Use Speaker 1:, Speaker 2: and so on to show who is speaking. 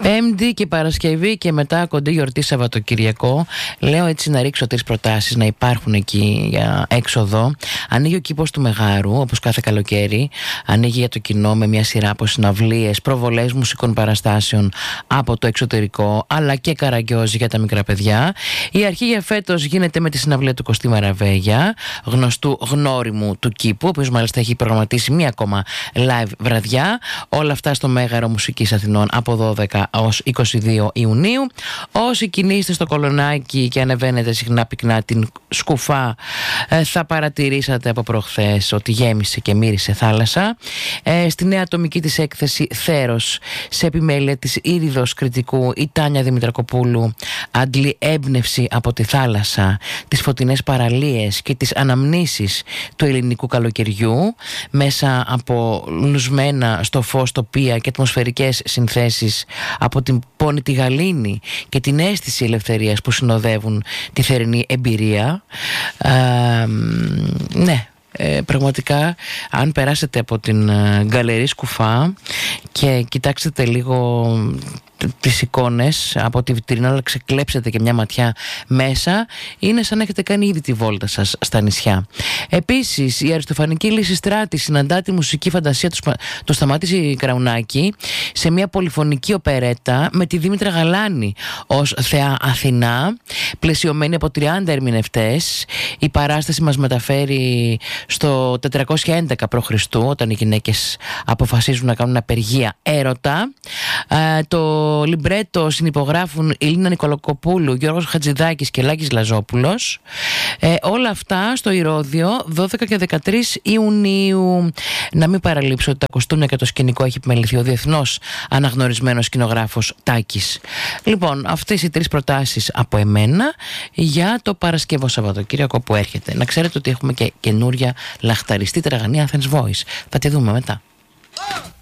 Speaker 1: Πέμπτη και Παρασκευή και μετά κοντή γιορτή Σαββατοκυριακό. Λέω έτσι να ρίξω 3 προτάσεις να υπάρχουν εκεί για έξοδο. Ανοίγει ο κήπος του Μεγάρου, όπως κάθε καλοκαίρι. Ανοίγει για το κοινό με μια σειρά από συναυλίες, προβολές μουσικών παραστάσεων από το εξωτερικό, αλλά και καραγκιόζι για τα μικρά παιδιά. Η αρχή για φέτος γίνεται με τη συναυλία του Κωστή Μαραβέγια, γνωστού γνώριμου του κήπου, ο οποίος μάλιστα έχει προγραμματίσει μία ακόμα live βραδιά. Όλα αυτά στο Μέγαρο Μουσικής Αθηνών από 12 ως 22 Ιουνίου. Όσοι κινείστε στο Κολονάκι και ανεβαίνετε συχνά πυκνά την Σκουφά, θα παρατηρήσατε από προχθές ότι γέμισε και μύρισε θάλασσα. Στη νέα ατομική της έκθεση Θέρος, σε επιμέλεια της Ήριδος Κρητικού, η Τάνια Δημητρακοπούλου αντλεί έμπνευση από τη θάλασσα, τις φωτεινές παραλίες και τις αναμνήσεις του ελληνικού καλοκαιριού, μέσα από λουσμένα στο φως τοπία και ατμοσφαιρικές συνθέσεις από την πόνη τη γαλήνη και την αίσθηση ελευθερίας που συνοδεύουν τη θερινή εμπειρία. Πραγματικά, αν περάσετε από την γκαλερί Σκουφά και κοιτάξετε λίγο τις εικόνες από τη βιτρίνα, αλλά ξεκλέψετε και μια ματιά μέσα, είναι σαν να έχετε κάνει ήδη τη βόλτα σας στα νησιά. Επίσης, η Αριστοφανική Λυσιστράτη συναντά τη μουσική φαντασία του Σταμάτη Κραουνάκη σε μια πολυφωνική οπερέτα με τη Δήμητρα Γαλάνη ως θεά Αθηνά, πλαισιωμένη από 30 ερμηνευτές. Η παράσταση μας μεταφέρει στο 411 π.Χ., όταν οι γυναίκες αποφασίζουν να κάνουν απεργία έρωτα. Το λιμπρέτο συνυπογράφουν η Λίνα Νικολακοπούλου, Γιώργος Χατζηδάκης και Λάκης Λαζόπουλος. Όλα αυτά στο Ηρώδειο 12 και 13 Ιουνίου. Να μην παραλείψω ότι τα κοστούμια και το σκηνικό έχει επιμεληθεί ο διεθνώς αναγνωρισμένος σκηνογράφος Τάκης. Λοιπόν, αυτές οι 3 προτάσεις από εμένα για το Παρασκευό Σαββατοκύριακο που έρχεται. Να ξέρετε ότι έχουμε και καινούρια λαχταριστή τραγανία Athens Voice. Θα τη δούμε μετά.